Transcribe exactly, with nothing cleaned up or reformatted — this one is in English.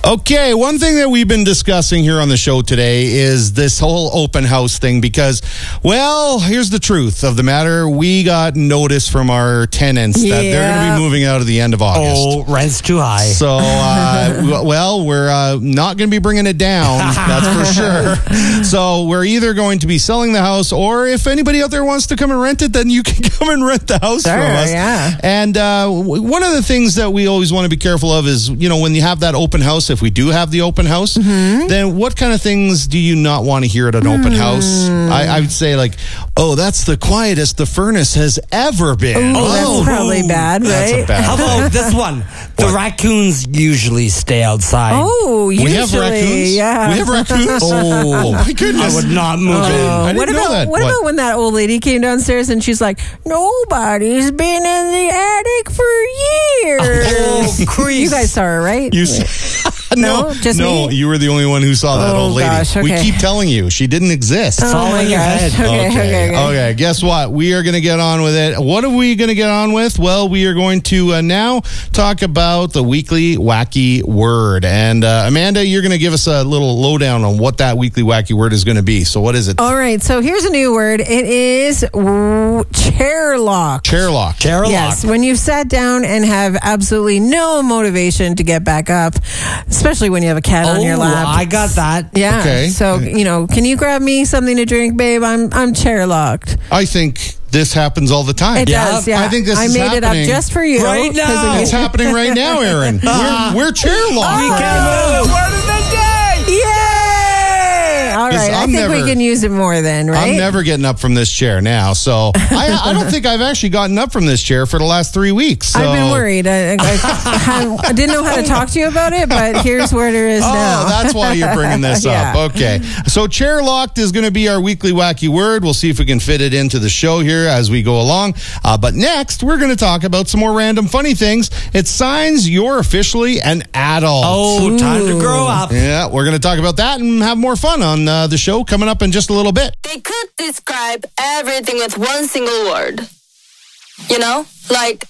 Okay, one thing that we've been discussing here on the show today is this whole open house thing because, well, here's the truth of the matter. We got notice from our tenants that Yeah. they're going to be moving out at the end of August. Oh, rent's too high. So, uh, w- well, we're uh, not going to be bringing it down, that's for sure. So we're either going to be selling the house, or if anybody out there wants to come and rent it, then you can come and rent the house Sure, from us. yeah. And uh, w- one of the things that we always want to be careful of is, you know, when you have that open house, if we do have the open house, Mm-hmm. then what kind of things do you not want to hear at an Hmm. open house? I, I would say, like, oh, that's the quietest the furnace has ever been. Ooh, that's oh, probably bad, that's right? a bad How thing. about this one? The What? raccoons usually stay outside. Oh, usually, We have raccoons? yeah. We have raccoons? Oh, my goodness. I would not move Oh, in. I didn't what know about that. what, What? about when that old lady came downstairs and she's like, nobody's been in the attic for years. Oh, crease. You guys saw her, right? You s- No? Just no, me? you were the only one who saw that Oh, old lady. gosh, We okay. keep telling you she didn't exist. Oh all my in your gosh. head. Okay, okay, okay. Okay, guess what? We are going to get on with it. What are we going to get on with? Well, we are going to uh, now talk about the weekly wacky word. And uh, Amanda, you're going to give us a little lowdown on what that weekly wacky word is going to be. So what is it? All right, so here's a new word. It is w- chair lock. Chair lock. Chair lock. Yes, when you've sat down and have absolutely no motivation to get back up, especially when you have a cat on your Oh, lap. I got that. Yeah. Okay. So, you know, can you grab me something to drink, babe? I'm I'm chair locked. I think this happens all the time. It Yeah, does, yeah. I think this I is made it up happening just for you. right 'cause now. of It's you. happening right now, Aaron. We're, we're chair locked. We can move. Yay! All Yes, right, I I'm think we never- can use it more then, right? I'm never getting up from this chair now. So I, I don't think I've actually gotten up from this chair for the last three weeks. So. I've been worried. I, I, I, I didn't know how to talk to you about it, but here's where it is Oh, now. that's why you're bringing this Yeah. up. Okay. So chair locked is going to be our weekly wacky word. We'll see if we can fit it into the show here as we go along. Uh, but next, we're going to talk about some more random funny things. It's signs you're officially an adult. Oh, time to grow up. Yeah, we're going to talk about that and have more fun on uh, the show coming up in just a little bit. They could describe everything with one single word. You know? Like